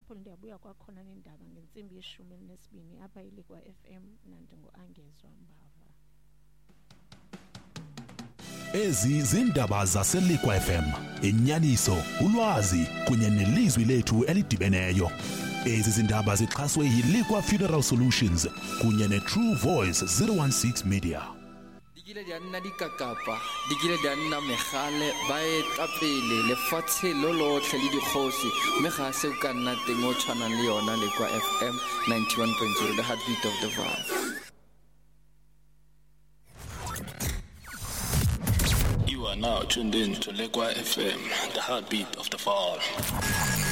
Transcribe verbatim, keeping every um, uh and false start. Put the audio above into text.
lapho ndiyabuya kwakhona nendaba ngensimbi yeshumi elinesibini apha iLikwa F M nanti ngo-Angezwa Mbava. Ezi zindaba zaseLikwa F M, inyaniso, ulwazi kunye nelizwi lethu elidibeneyo. Ezi zindaba zixhaswe yiLikwa Funeral Solutions kunye neTrue Voice zero one six Media. Dikile di anna dikakapa, dikile di anna megale ba etapele lefatshe lo lotlhe le dikgosi mme ga se o ka nna teng o tshwanang le yona Lekwa F M ninety-one point zero, the heartbeat of the Vaal. You are now tuned in to Lekwa F M, the heartbeat of the Vaal.